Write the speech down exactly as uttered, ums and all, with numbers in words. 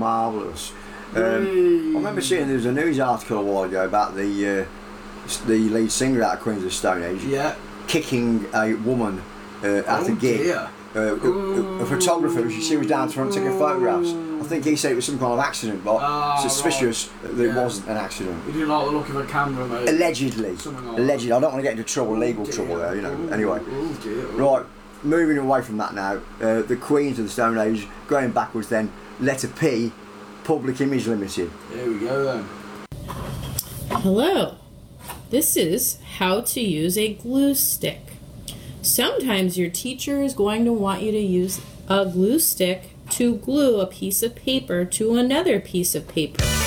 marvellous. Um, I remember seeing there was a news article a while ago about the uh, the lead singer out of Queens of the Stone Age yeah. kicking a woman uh, at oh a gig. Dear. Uh, a, a photographer, she was down front taking photographs. I think he said it was some kind of accident, but ah, suspicious right. that it yeah. wasn't an accident. He didn't like the look of a camera, mate. Allegedly. Like Allegedly. I don't want to get into trouble, legal dear. trouble there, you know. Ooh, anyway. Oh dear. Right, moving away from that now, uh, the Queens of the Stone Age, going backwards then, letter P, Public Image Limited. There we go then. Hello. This is how to use a glue stick. Sometimes your teacher is going to want you to use a glue stick to glue a piece of paper to another piece of paper.